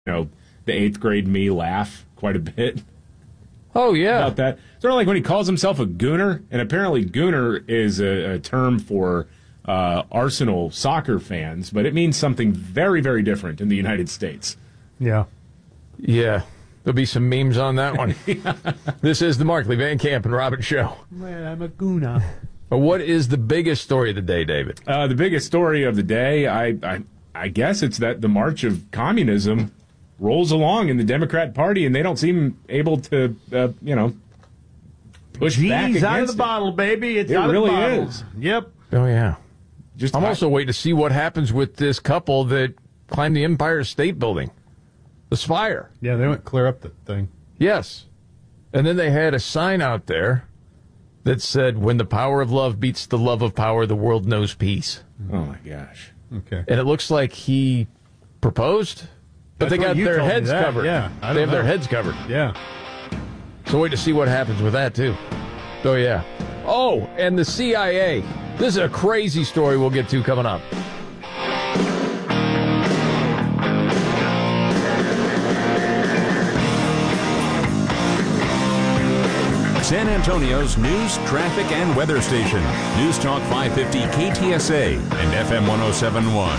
the 8th grade me laugh quite a bit. Oh, yeah. About that. Sort of like when he calls himself a gooner, and apparently gooner is a term for Arsenal soccer fans, but it means something very, very different in the United States. Yeah. Yeah. There'll be some memes on that one. This is the Markley, Van Camp, and Robin Show. Well, I'm a gooner. What is the biggest story of the day, David? The biggest story of the day, I guess it's that the march of communism rolls along in the Democrat Party, and they don't seem able to, push back against out of the bottle, baby. It's it out really of the bottle. is. Yep. Oh, yeah. I'm also waiting to see what happens with this couple that climbed the Empire State Building, the Spire. Yeah, they went clear up the thing. Yes. And then they had a sign out there that said, when the power of love beats the love of power, the world knows peace. Oh, my gosh. Okay. And it looks like he proposed, but they got their heads covered. Yeah, they have their heads covered. Yeah. So wait to see what happens with that, too. Oh, yeah. Oh, and the CIA. This is a crazy story we'll get to coming up. San Antonio's news, traffic, and weather station. News Talk 550 KTSA and FM 1071.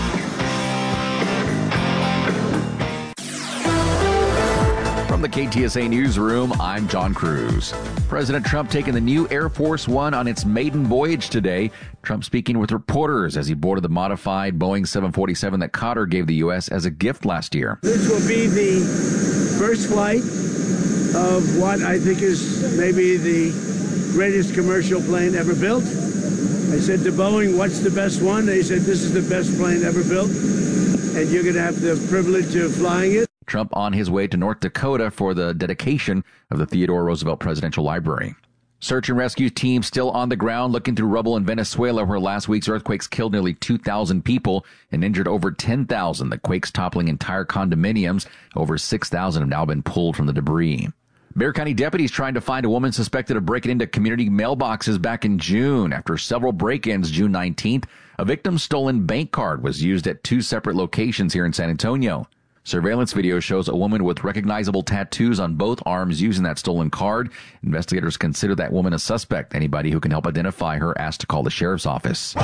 From the KTSA newsroom, I'm John Cruz. President Trump taking the new Air Force One on its maiden voyage today. Trump speaking with reporters as he boarded the modified Boeing 747 that Qatar gave the U.S. as a gift last year. This will be the first flight of what I think is maybe the greatest commercial plane ever built. I said to Boeing, what's the best one? They said, this is the best plane ever built, and you're going to have the privilege of flying it. Trump on his way to North Dakota for the dedication of the Theodore Roosevelt Presidential Library. Search and rescue teams still on the ground looking through rubble in Venezuela, where last week's earthquakes killed nearly 2,000 people and injured over 10,000. The quakes toppling entire condominiums. Over 6,000 have now been pulled from the debris. Bexar County deputies trying to find a woman suspected of breaking into community mailboxes back in June. After several break-ins June 19th, a victim's stolen bank card was used at 2 separate locations here in San Antonio. Surveillance video shows a woman with recognizable tattoos on both arms using that stolen card. Investigators consider that woman a suspect. Anybody who can help identify her asked to call the sheriff's office.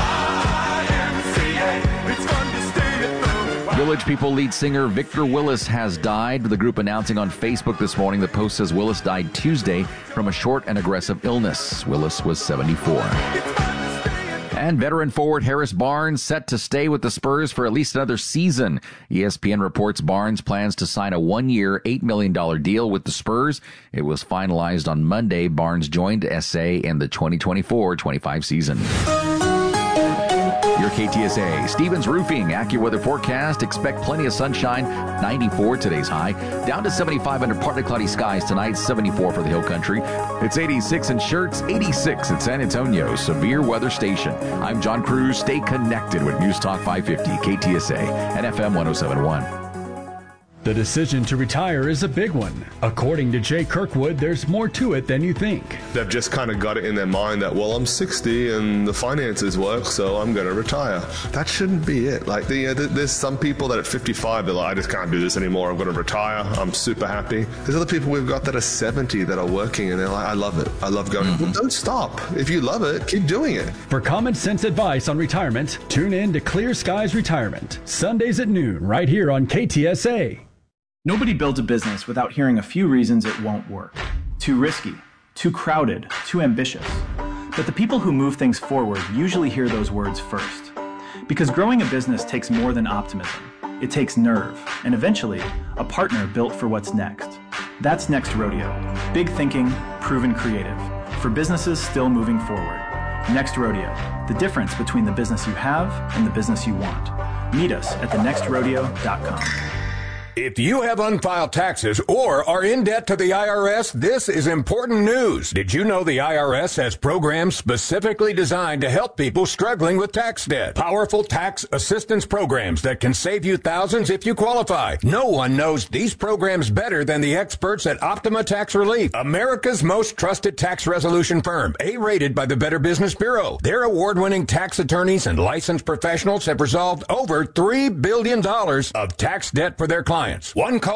Village People lead singer Victor Willis has died. The group announcing on Facebook this morning. The post says Willis died Tuesday from a short and aggressive illness. Willis was 74. And veteran forward Harris Barnes set to stay with the Spurs for at least another season. ESPN reports Barnes plans to sign a 1-year, $8 million deal with the Spurs. It was finalized on Monday. Barnes joined SA in the 2024-25 season. Your KTSA. Stevens Roofing. Accurate weather forecast. Expect plenty of sunshine. 94 today's high. Down to 75 under partly cloudy skies tonight. 74 for the Hill Country. It's 86 in Shirts. 86 at San Antonio. Severe weather station. I'm John Cruz. Stay connected with News Talk 550 KTSA and FM 1071. The decision to retire is a big one. According to Jay Kirkwood, there's more to it than you think. They've just kind of got it in their mind that, well, I'm 60 and the finances work, so I'm going to retire. That shouldn't be it. Like, there's some people that at 55, they're like, I just can't do this anymore. I'm going to retire. I'm super happy. There's other people we've got that are 70 that are working and they're like, I love it. I love going. Well, don't stop. If you love it, keep doing it. For common sense advice on retirement, tune in to Clear Skies Retirement. Sundays at noon, right here on KTSA. Nobody builds a business without hearing a few reasons it won't work. Too risky, too crowded, too ambitious. But the people who move things forward usually hear those words first. Because growing a business takes more than optimism. It takes nerve, and eventually, a partner built for what's next. That's Next Rodeo. Big thinking, proven creative. For businesses still moving forward. Next Rodeo. The difference between the business you have and the business you want. Meet us at thenextrodeo.com. If you have unfiled taxes or are in debt to the IRS, this is important news. Did you know the IRS has programs specifically designed to help people struggling with tax debt? Powerful tax assistance programs that can save you thousands if you qualify. No one knows these programs better than the experts at Optima Tax Relief, America's most trusted tax resolution firm, A-rated by the Better Business Bureau. Their award-winning tax attorneys and licensed professionals have resolved over $3 billion of tax debt for their clients. One call